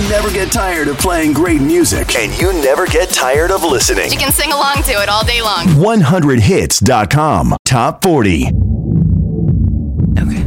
never get tired of playing great music. And you never get tired of listening. You can sing along to it all day long. 100hits.com. Top 40. Okay.